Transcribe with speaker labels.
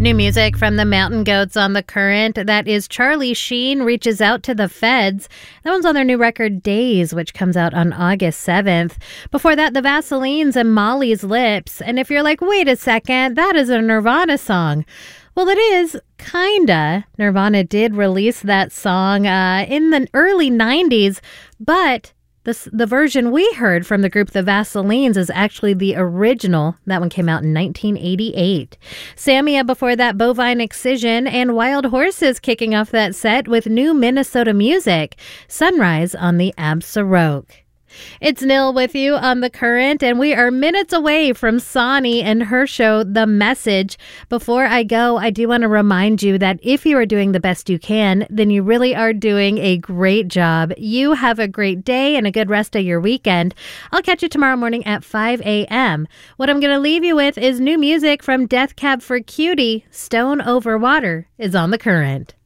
Speaker 1: New music from the Mountain Goats on The Current. That is Charlie Sheen Reaches Out to the Feds. That one's on their new record Days, which comes out on August 7th. Before that, the Vaselines and Molly's Lips. And if you're like, wait a second, that is a Nirvana song. Well, it is, kinda. Nirvana did release that song in the early 90s, but the version we heard from the group The Vaselines is actually the original. That one came out in 1988. Samia before that, Bovine Excision, and Wild Horses kicking off that set with new Minnesota music, Sunrise on the Absaroke. It's Nil with you on The Current, and we are minutes away from Sonny and her show, The Message. Before I go, I do want to remind you that if you are doing the best you can, then you really are doing a great job. You have a great day and a good rest of your weekend. I'll catch you tomorrow morning at 5 a.m. What I'm going to leave you with is new music from Death Cab for Cutie. Stone Over Water is on The Current.